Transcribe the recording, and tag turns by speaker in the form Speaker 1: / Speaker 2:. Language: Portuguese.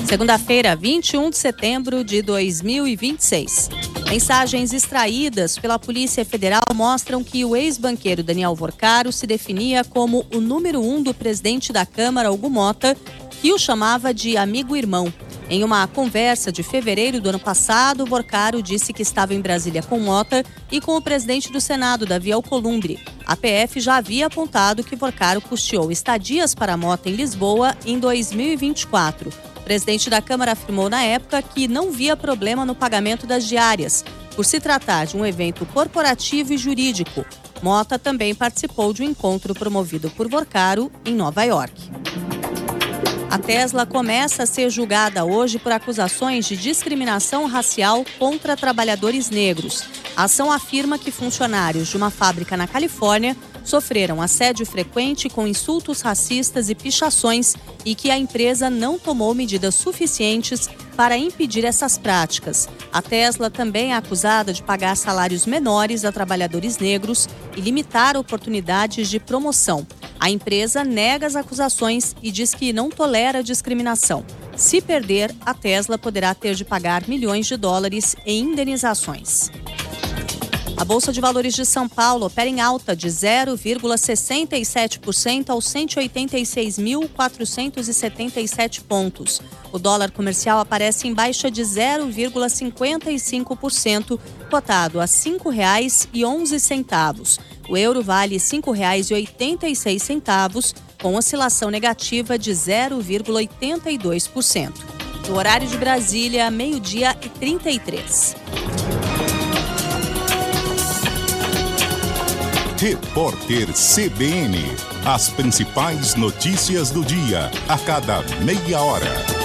Speaker 1: Segunda-feira, 21 de setembro de 2026. Mensagens extraídas pela Polícia Federal mostram que o ex-banqueiro Daniel Vorcaro se definia como o número 1 do presidente da Câmara, Hugo Mota, que o chamava de amigo-irmão. Em uma conversa de fevereiro do ano passado, Vorcaro disse que estava em Brasília com Mota e com o presidente do Senado, Davi Alcolumbre. A PF já havia apontado que Vorcaro custeou estadias para Mota em Lisboa em 2024. O presidente da Câmara afirmou na época que não via problema no pagamento das diárias, por se tratar de um evento corporativo e jurídico. Mota também participou de um encontro promovido por Vorcaro em Nova York. A Tesla começa a ser julgada hoje por acusações de discriminação racial contra trabalhadores negros. A ação afirma que funcionários de uma fábrica na Califórnia sofreram assédio frequente com insultos racistas e pichações e que a empresa não tomou medidas suficientes para impedir essas práticas. A Tesla também é acusada de pagar salários menores a trabalhadores negros e limitar oportunidades de promoção. A empresa nega as acusações e diz que não tolera discriminação. Se perder, a Tesla poderá ter de pagar milhões de dólares em indenizações. A Bolsa de Valores de São Paulo opera em alta de 0,67% aos 186.477 pontos. O dólar comercial aparece em baixa de 0,55%, cotado a R$ 5,11. O euro vale R$ 5,86, com oscilação negativa de 0,82%. No horário de Brasília, 12h33.
Speaker 2: Repórter CBN. As principais notícias do dia, a cada meia hora.